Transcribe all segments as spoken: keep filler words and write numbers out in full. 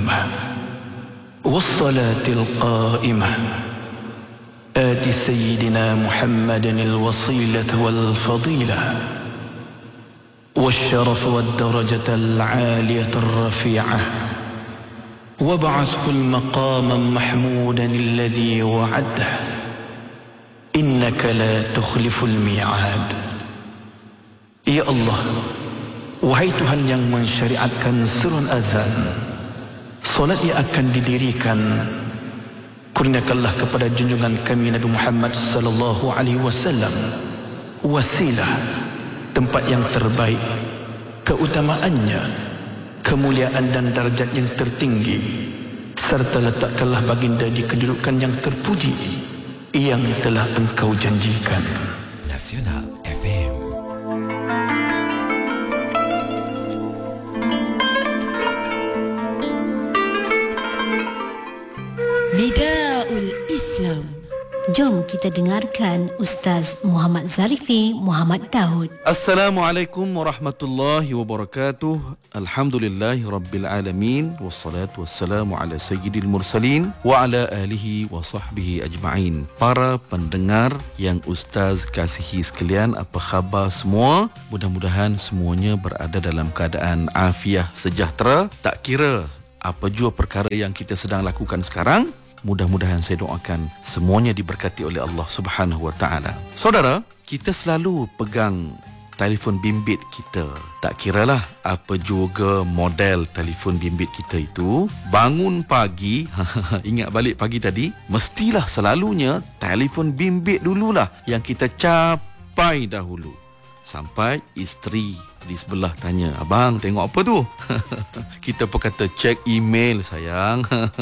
القيمة والصلاة القائمة آت سيدنا محمد الوصيلة والفضيلة والشرف والدرجة العالية الرفيعة وابعثه المقام محمودا الذي وعده إنك لا تخلف الميعاد. Ya Allah, wahai Tuhan yang mensyariatkan surun azan, solat yang akan didirikan, kurniakanlah kepada junjungan kami Nabi Muhammad sallallahu alaihi wasallam wasilah, tempat yang terbaik, keutamaannya, kemuliaan dan darjat yang tertinggi, serta letakkanlah baginda di kedudukan yang terpuji yang telah engkau janjikan. Nasional F M. Nidaul Islam. Jom kita dengarkan Ustaz Muhammad Zarifi Muhammad Daud. Assalamualaikum warahmatullahi wabarakatuh. Alhamdulillahi rabbil alamin. Wassalatu wassalamu ala sayyidil mursalin wa ala alihi wa sahbihi ajma'in. Para pendengar yang Ustaz kasihi sekalian, apa khabar semua? Mudah-mudahan semuanya berada dalam keadaan afiah sejahtera. Tak kira apa jua perkara yang kita sedang lakukan sekarang, mudah-mudahan saya doakan semuanya diberkati oleh Allah Subhanahu wa taala. Saudara, kita selalu pegang telefon bimbit kita. Tak kiralah apa juga model telefon bimbit kita itu, bangun pagi, ingat balik pagi tadi, mestilah selalunya telefon bimbit dululah yang kita capai dahulu. Sampai isteri di sebelah tanya, abang tengok apa tu? Kita pun kata check email sayang.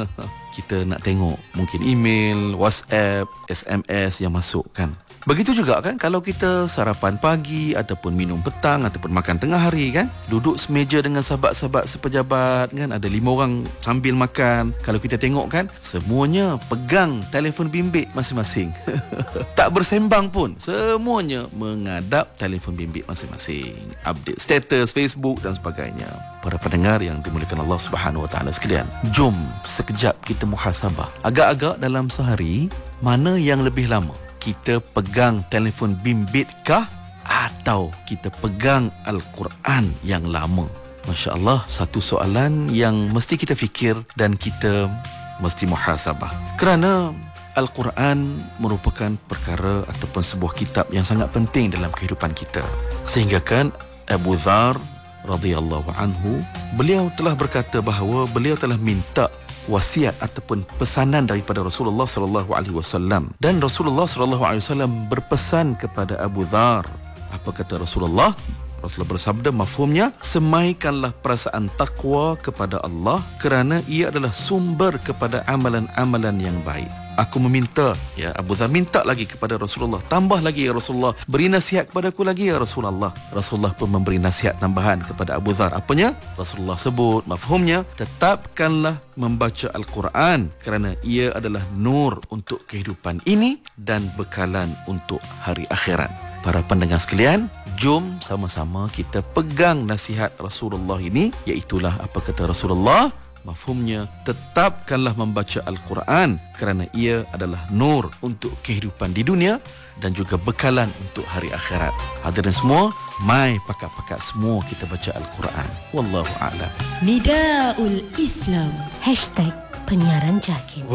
Kita nak tengok mungkin email, WhatsApp, S M S yang masuk kan. Begitu juga kan kalau kita sarapan pagi ataupun minum petang ataupun makan tengah hari kan, duduk semeja dengan sahabat-sahabat sepejabat kan, ada lima orang sambil makan. Kalau kita tengok kan, semuanya pegang telefon bimbit masing-masing. Tak bersembang pun, semuanya menghadap telefon bimbit masing-masing. Update status Facebook dan sebagainya. Para pendengar yang dimuliakan Allah Subhanahu wa taala sekalian, jom sekejap kita muhasabah. Agak-agak dalam sehari, mana yang lebih lama? Kita pegang telefon bimbit kah atau kita pegang Al-Quran yang lama? Masya Allah, satu soalan yang mesti kita fikir dan kita mesti muhasabah. Kerana Al-Quran merupakan perkara ataupun sebuah kitab yang sangat penting dalam kehidupan kita. Sehingga kan Abu Dhar radhiyallahu anhu, beliau telah berkata bahawa beliau telah minta wasiat ataupun pesanan daripada Rasulullah sallallahu alaihi wasallam, dan Rasulullah sallallahu alaihi wasallam berpesan kepada Abu Dhar. Apa kata Rasulullah? Rasulullah bersabda, mafhumnya, semaikanlah perasaan takwa kepada Allah kerana ia adalah sumber kepada amalan-amalan yang baik. Aku meminta, ya Abu Dhar minta lagi kepada Rasulullah, tambah lagi ya Rasulullah, beri nasihat kepada aku lagi ya Rasulullah. Rasulullah pun memberi nasihat tambahan kepada Abu Dhar. Apanya? Rasulullah sebut, mafhumnya, tetapkanlah membaca Al-Quran kerana ia adalah nur untuk kehidupan ini dan bekalan untuk hari akhirat. Para pendengar sekalian, jom sama-sama kita pegang nasihat Rasulullah ini, iaitulah apa kata Rasulullah? Mafhumnya, tetapkanlah membaca Al-Quran kerana ia adalah nur untuk kehidupan di dunia dan juga bekalan untuk hari akhirat. Hadirin semua, mai pakak-pakak semua kita baca Al-Quran. Wallahu a'lam. Nidaul Islam. Hashtag penyiaran Jakin.